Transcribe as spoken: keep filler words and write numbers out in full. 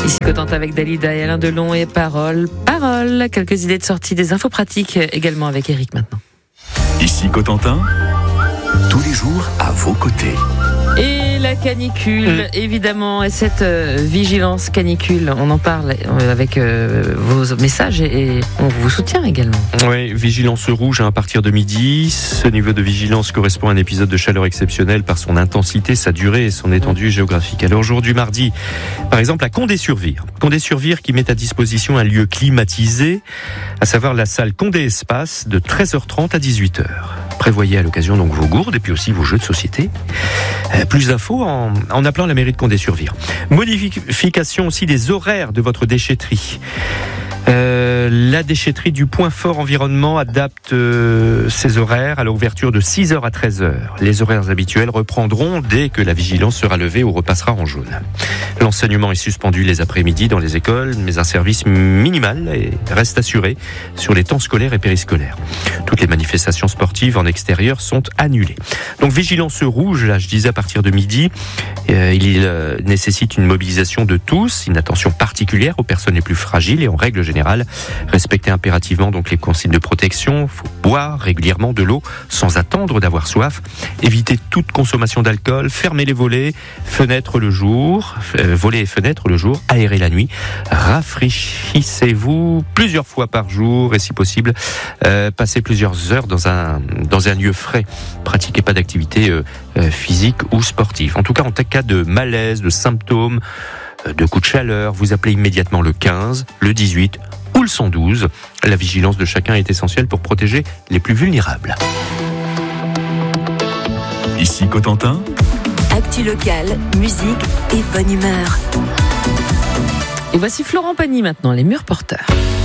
Ici Cotentin avec Dalida et Alain Delon et Parole. Parole, quelques idées de sortie des infos pratiques également avec Eric maintenant. Ici Cotentin, tous les jours à vos côtés. Et la canicule, mmh. évidemment, et cette euh, vigilance canicule, on en parle euh, avec euh, vos messages et, et on vous soutient également. Oui, vigilance rouge à partir de midi. Ce niveau de vigilance correspond à un épisode de chaleur exceptionnel par son intensité, sa durée et son étendue mmh. géographique. Alors aujourd'hui, mardi, par exemple, à Condé-sur-Vire. Condé-sur-Vire qui met à disposition un lieu climatisé, à savoir la salle Condé Espace de treize heures trente à dix-huit heures. Prévoyez à l'occasion donc vos gourdes et puis aussi vos jeux de société. Euh, plus d'infos en, en appelant la mairie de Condé-sur-Vire. Modification aussi des horaires de votre déchetterie. Euh, la déchetterie du Point Fort Environnement adapte euh, ses horaires à l'ouverture de six heures à treize heures. Les horaires habituels reprendront dès que la vigilance sera levée ou repassera en jaune. L'enseignement est suspendu les après-midi dans les écoles, mais un service minimal reste assuré sur les temps scolaires et périscolaires. Toutes les manifestations sportives en extérieur sont annulées. Donc vigilance rouge, là je disais à partir de midi, euh, il euh, nécessite une mobilisation de tous, une attention particulière aux personnes les plus fragiles et en règle générale, respecter impérativement donc les consignes de protection. Il faut boire régulièrement de l'eau sans attendre d'avoir soif. Éviter toute consommation d'alcool. Fermer les volets, fenêtres le jour, euh, volets et fenêtres le jour. Aérer la nuit. Rafraîchissez-vous plusieurs fois par jour et si possible, euh, passez plusieurs heures dans un dans un lieu frais. Pratiquez pas d'activité euh, euh, physique ou sportive. En tout cas, en cas de malaise, de symptômes, de coups de chaleur, vous appelez immédiatement le quinze, le dix-huit ou le cent douze. La vigilance de chacun est essentielle pour protéger les plus vulnérables. Ici Cotentin. Actu locale, musique et bonne humeur. Et voici Florent Pagny maintenant, les murs porteurs.